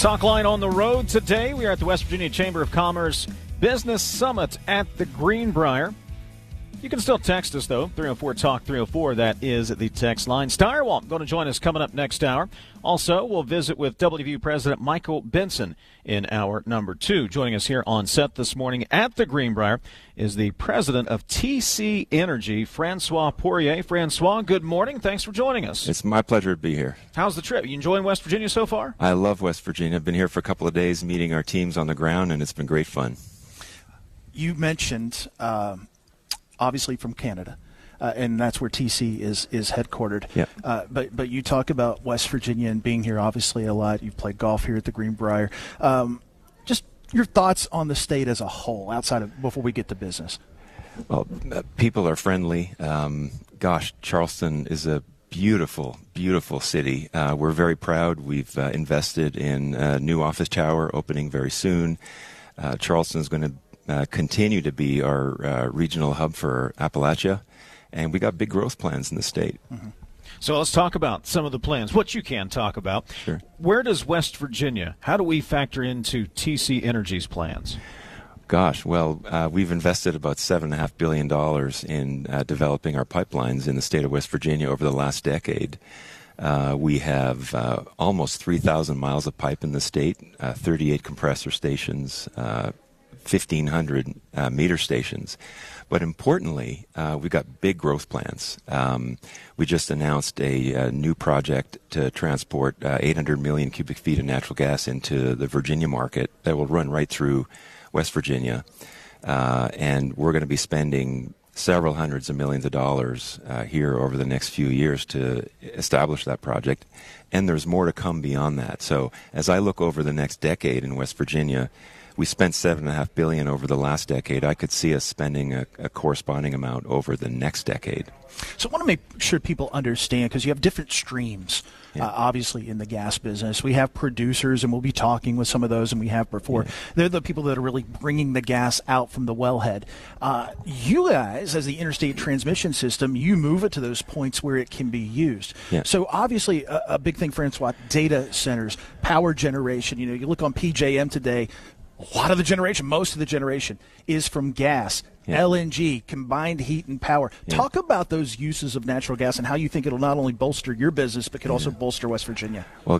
Talk Line on the road today. We are at the West Virginia Chamber of Commerce Business Summit at the Greenbrier. You can still text us, though, 304-TALK-304. That is the text line. Steyerwalt going to join us coming up next hour. Also, we'll visit with WVU President Michael Benson in hour number 2. Joining us here on set this morning at the Greenbrier is the president of TC Energy, Francois Poirier. Francois, good morning. Thanks for joining us. It's my pleasure to be here. How's the trip? You enjoying West Virginia so far? I love West Virginia. I've been here for a couple of days meeting our teams on the ground, and it's been great fun. You mentioned obviously from Canada, and that's where TC is headquartered. Yeah. But you talk about West Virginia and being here obviously a lot. You played golf here at the Greenbrier. Just your thoughts on the state as a whole, before we get to business. Well, people are friendly. Charleston is a beautiful, beautiful city. We're very proud. We've invested in a new office tower opening very soon. Charleston is going to continue to be our regional hub for Appalachia, and we got big growth plans in the state. Mm-hmm. So let's talk about some of the plans, what you can talk about. Sure. Where does West Virginia, how do we factor into TC Energy's plans? We've invested about $7.5 billion in developing our pipelines in the state of West Virginia over the last decade. We have almost 3,000 miles of pipe in the state, 38 compressor stations, 1,500 meter stations. But importantly, we've got big growth plans. We just announced a new project to transport 800 million cubic feet of natural gas into the Virginia market that will run right through West Virginia. And we're going to be spending several hundreds of millions of dollars here over the next few years to establish that project. And there's more to come beyond that. So as I look over the next decade in West Virginia, we spent $7.5 billion over the last decade. I could see us spending a corresponding amount over the next decade. So I want to make sure people understand, because you have different streams, obviously, in the gas business. We have producers, and we'll be talking with some of those, and we have before. Yeah. They're the people that are really bringing the gas out from the wellhead. You guys, as the interstate transmission system, you move it to those points where it can be used. Yeah. So obviously, a big thing, Francois, data centers, power generation. You know, you look on PJM today, a lot of the generation, most of the generation, is from gas, LNG, combined heat and power. Yeah. Talk about those uses of natural gas and how you think it'll not only bolster your business, but could also bolster West Virginia. Well,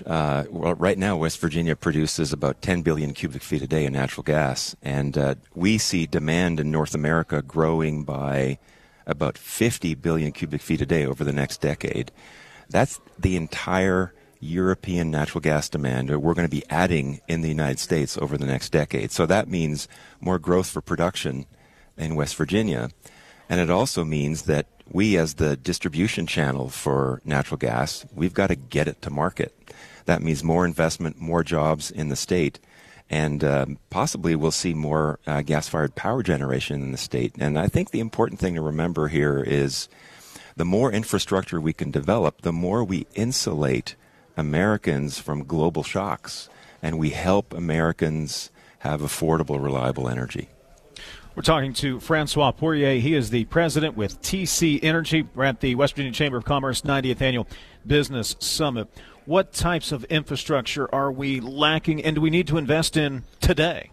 right now West Virginia produces about 10 billion cubic feet a day of natural gas, and we see demand in North America growing by about 50 billion cubic feet a day over the next decade. That's the entire European natural gas demand we're going to be adding in the United States over the next decade. So that means more growth for production in West Virginia. And it also means that we, as the distribution channel for natural gas, we've got to get it to market. That means more investment, more jobs in the state, and possibly we'll see more gas-fired power generation in the state. And I think the important thing to remember here is the more infrastructure we can develop, the more we insulate Americans from global shocks, and we help Americans have affordable, reliable energy. We're talking to Francois Poirier. He is the president with TC Energy. We're at the West Virginia Chamber of Commerce 90th Annual Business Summit. What types of infrastructure are we lacking, and do we need to invest in today?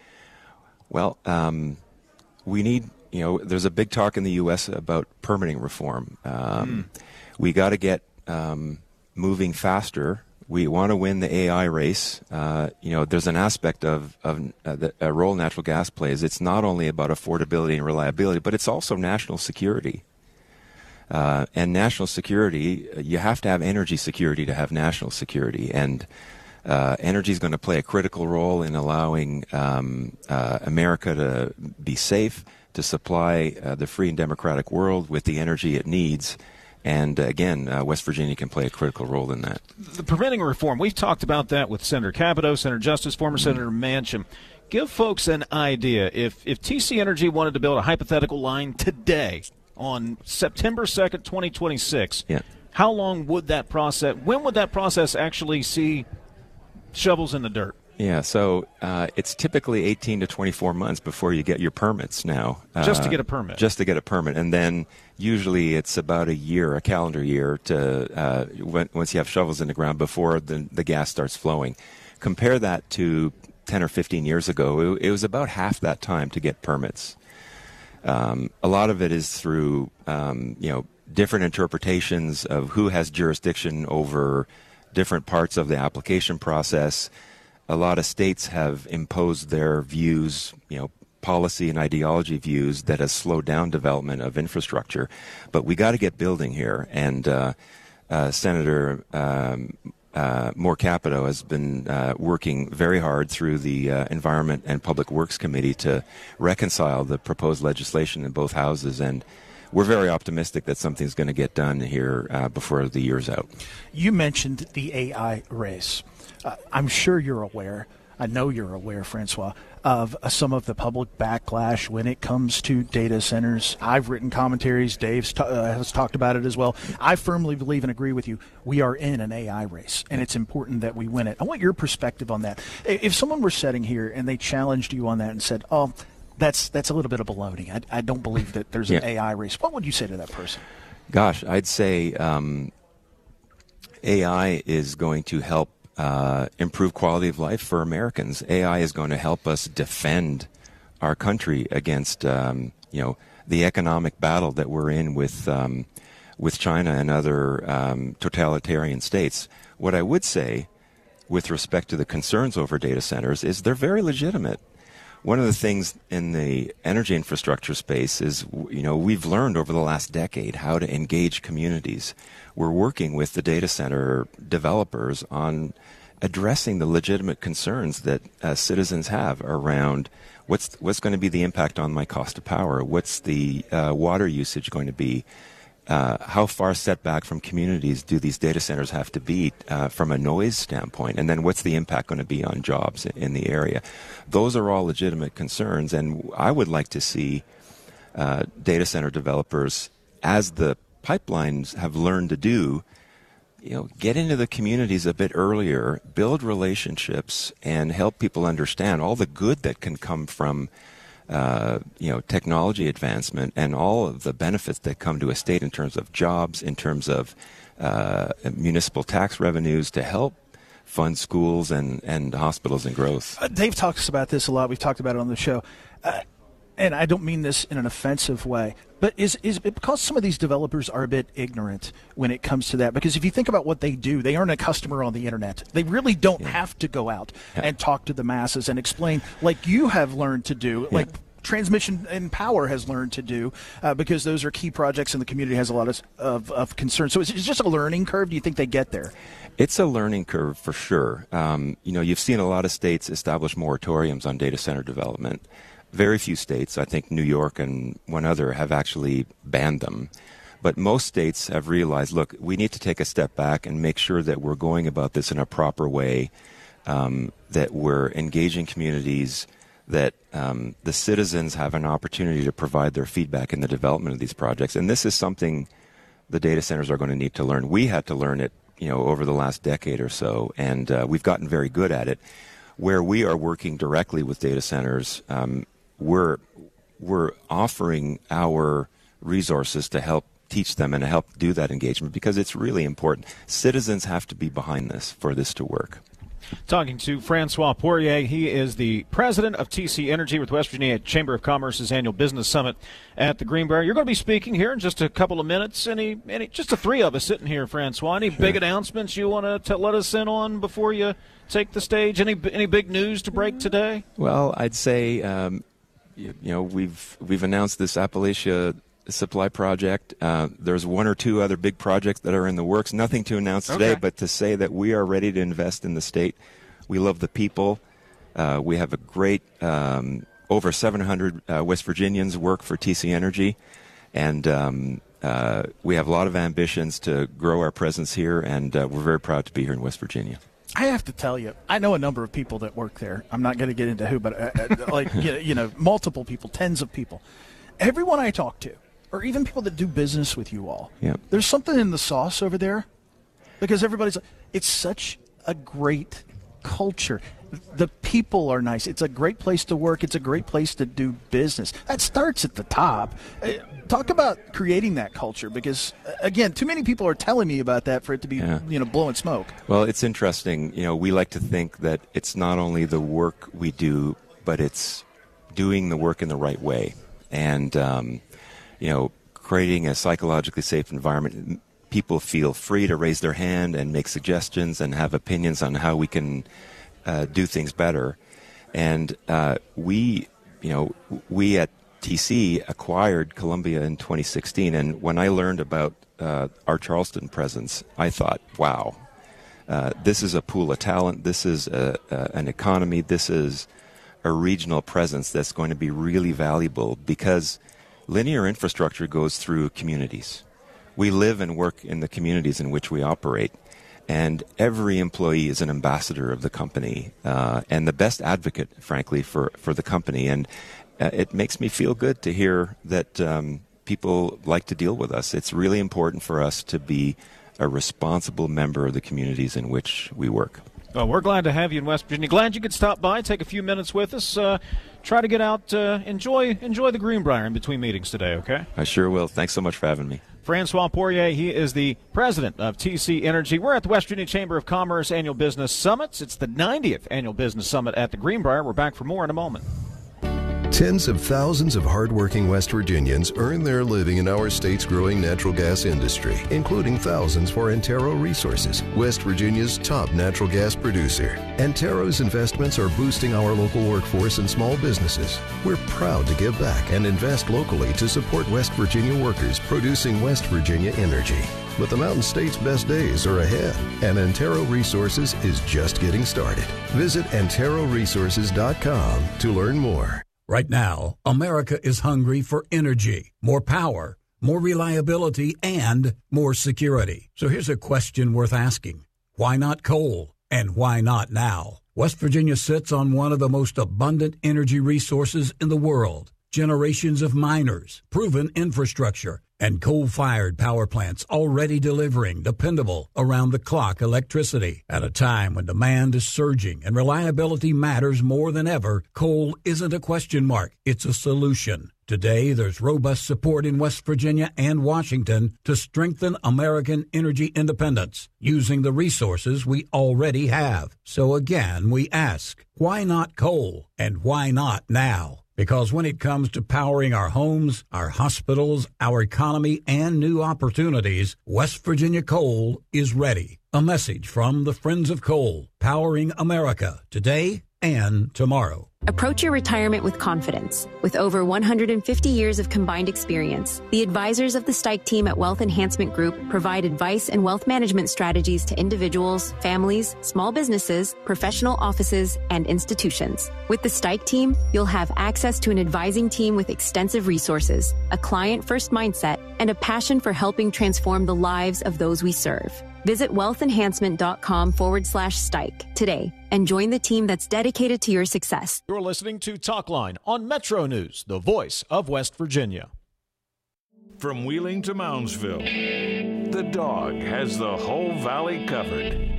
Well, we need, there's a big talk in the U.S. about permitting reform. We got to get moving faster. We want to win the AI race. There's an aspect of a role natural gas plays. It's not only about affordability and reliability, but it's also national security. And national security, you have to have energy security to have national security. And energy is going to play a critical role in allowing America to be safe, to supply the free and democratic world with the energy it needs. And again, West Virginia can play a critical role in that. The permitting reform, we've talked about that with Senator Capito, Senator Justice, former Senator Manchin. Give folks an idea. If TC Energy wanted to build a hypothetical line today on September 2nd, 2026, how long would that process, when would that process actually see shovels in the dirt? Yeah, so it's typically 18 to 24 months before you get your permits now. Just to get a permit? Just to get a permit. And then usually it's about a year, a calendar year, to once you have shovels in the ground before the gas starts flowing. compare that to 10 or 15 years ago, it was about half that time to get permits. A lot of it is through, different interpretations of who has jurisdiction over different parts of the application process. A lot of states have imposed their views, policy and ideology views that has slowed down development of infrastructure. But we got to get building here. And Senator Moore Capito has been working very hard through the Environment and Public Works Committee to reconcile the proposed legislation in both houses. And we're very optimistic that something's going to get done here before the year's out. You mentioned the AI race. I'm sure you're aware. I know you're aware, Francois, of some of the public backlash when it comes to data centers. I've written commentaries. Dave has talked about it as well. I firmly believe and agree with you. We are in an AI race, and it's important that we win it. I want your perspective on that. If someone were sitting here and they challenged you on that and said, oh, that's a little bit of baloney. I don't believe that there's an AI race. What would you say to that person? Gosh, I'd say AI is going to help improve quality of life for Americans. AI is going to help us defend our country against, the economic battle that we're in with China and other totalitarian states. What I would say, with respect to the concerns over data centers, is they're very legitimate. One of the things in the energy infrastructure space is, we've learned over the last decade how to engage communities. We're working with the data center developers on addressing the legitimate concerns that citizens have around what's going to be the impact on my cost of power, what's the water usage going to be, how far set back from communities do these data centers have to be from a noise standpoint, and then what's the impact going to be on jobs in the area. Those are all legitimate concerns, and I would like to see data center developers, as the pipelines have learned to do, get into the communities a bit earlier, build relationships, and help people understand all the good that can come from technology advancement and all of the benefits that come to a state in terms of jobs, in terms of municipal tax revenues to help fund schools and hospitals and growth. Dave talks about this a lot. We've talked about it on the show. And I don't mean this in an offensive way, but is it because some of these developers are a bit ignorant when it comes to that? Because if you think about what they do, they earn a customer on the internet. They really don't have to go out and talk to the masses and explain like you have learned to do, like Transmission and Power has learned to do, because those are key projects and the community has a lot of concern. So it's just a learning curve. Do you think they get there? It's a learning curve for sure. You've seen a lot of states establish moratoriums on data center development. Very few states, I think New York and one other, have actually banned them. But most states have realized, look, we need to take a step back and make sure that we're going about this in a proper way, that we're engaging communities, that the citizens have an opportunity to provide their feedback in the development of these projects. And this is something the data centers are going to need to learn. We had to learn it, over the last decade or so, and we've gotten very good at it. Where we are working directly with data centers, we're offering our resources to help teach them and to help do that engagement, because it's really important. Citizens have to be behind this for this to work. Talking to Francois Poirier. He is the president of TC Energy with West Virginia Chamber of Commerce's annual business summit at the Greenbrier. You're going to be speaking here in just a couple of minutes. Just the three of us sitting here, Francois. Any big announcements you want to let us in on before you take the stage? Any big news to break today? Well, I'd say we've announced this Appalachia Supply project. There's one or two other big projects that are in the works. Nothing to announce today, but to say that we are ready to invest in the state. We love the people. We have a great over 700 West Virginians work for TC Energy, and we have a lot of ambitions to grow our presence here, and we're very proud to be here in West Virginia. I have to tell you, I know a number of people that work there. I'm not going to get into who, but multiple people, tens of people. Everyone I talk to, or even people that do business with you all, there's something in the sauce over there, because everybody's like, it's such a great culture. The people are nice. It's a great place to work. It's a great place to do business. That starts at the top. Talk about creating that culture, because, again, too many people are telling me about that for it to be, blowing smoke. Well, it's interesting. We like to think that it's not only the work we do, but it's doing the work in the right way. And, creating a psychologically safe environment. People feel free to raise their hand and make suggestions and have opinions on how we can do things better. And we at TC acquired Columbia in 2016. And when I learned about our Charleston presence, I thought, wow, this is a pool of talent. This is an economy. This is a regional presence that's going to be really valuable, because linear infrastructure goes through communities. We live and work in the communities in which we operate, and every employee is an ambassador of the company and the best advocate, frankly, for the company. And it makes me feel good to hear that people like to deal with us. It's really important for us to be a responsible member of the communities in which we work. Well, we're glad to have you in West Virginia. Glad you could stop by, take a few minutes with us. Try to get out, enjoy the Greenbrier in between meetings today, okay? I sure will. Thanks so much for having me. Francois Poirier, he is the president of TC Energy. We're at the West Virginia Chamber of Commerce Annual Business Summit. It's the 90th Annual Business Summit at the Greenbrier. We're back for more in a moment. Tens of thousands of hardworking West Virginians earn their living in our state's growing natural gas industry, including thousands for Antero Resources, West Virginia's top natural gas producer. Antero's investments are boosting our local workforce and small businesses. We're proud to give back and invest locally to support West Virginia workers producing West Virginia energy. But the Mountain State's best days are ahead, and Antero Resources is just getting started. Visit AnteroResources.com to learn more. Right now, America is hungry for energy, more power, more reliability, and more security. So here's a question worth asking. Why not coal? And why not now? West Virginia sits on one of the most abundant energy resources in the world. Generations of miners, proven infrastructure, and coal-fired power plants already delivering dependable, around-the-clock electricity. At a time when demand is surging and reliability matters more than ever, coal isn't a question mark, it's a solution. Today, there's robust support in West Virginia and Washington to strengthen American energy independence using the resources we already have. So again, we ask, why not coal? And why not now? Because when it comes to powering our homes, our hospitals, our economy, and new opportunities, West Virginia Coal is ready. A message from the Friends of Coal, powering America today and tomorrow. Approach your retirement with confidence. With over 150 years of combined experience, the advisors of the Stike team at Wealth Enhancement Group provide advice and wealth management strategies to individuals, families, small businesses, professional offices, and institutions. With the Stike team, you'll have access to an advising team with extensive resources, a client-first mindset, and a passion for helping transform the lives of those we serve. Visit wealthenhancement.com/Stike today and join the team that's dedicated to your success. You're listening to Talkline on Metro News, the voice of West Virginia. From Wheeling to Moundsville, the Dog has the whole valley covered.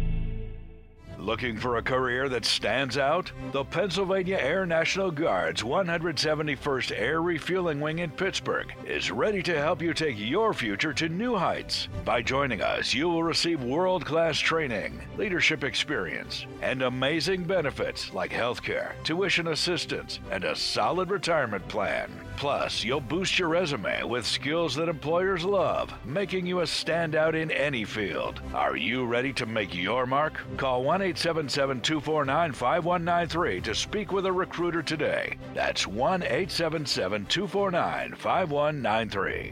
Looking for a career that stands out? The Pennsylvania Air National Guard's 171st Air Refueling Wing in Pittsburgh is ready to help you take your future to new heights. By joining us, you will receive world-class training, leadership experience, and amazing benefits like healthcare, tuition assistance, and a solid retirement plan. Plus, you'll boost your resume with skills that employers love, making you a standout in any field. Are you ready to make your mark? Call 1-877-249-5193 to speak with a recruiter today. That's 1-877-249-5193.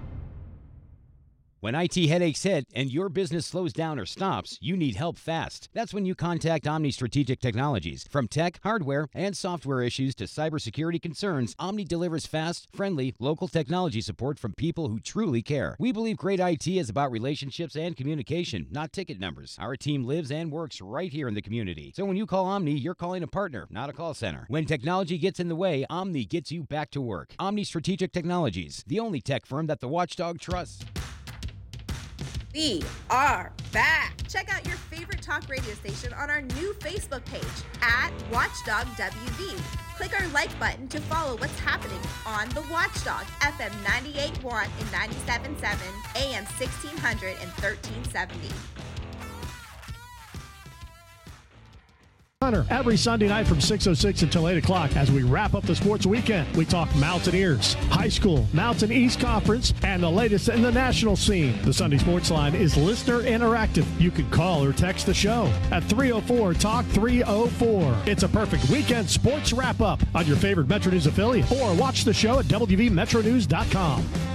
When IT headaches hit and your business slows down or stops, you need help fast. That's when you contact Omni Strategic Technologies. From tech, hardware, and software issues to cybersecurity concerns, Omni delivers fast, friendly, local technology support from people who truly care. We believe great IT is about relationships and communication, not ticket numbers. Our team lives and works right here in the community. So when you call Omni, you're calling a partner, not a call center. When technology gets in the way, Omni gets you back to work. Omni Strategic Technologies, the only tech firm that the watchdog trusts. We are back. Check out your favorite talk radio station on our new Facebook page at Watchdog WV. Click our like button to follow what's happening on the Watchdog, FM 98.1 and 97.7, AM 1600 and 1370. Every Sunday night from 6:06 until 8 o'clock as we wrap up the sports weekend. We talk Mountaineers, high school, Mountain East Conference, and the latest in the national scene. The Sunday Sports Line is listener interactive. You can call or text the show at 304-TALK-304. It's a perfect weekend sports wrap-up on your favorite Metro News affiliate, or watch the show at WVMetronews.com.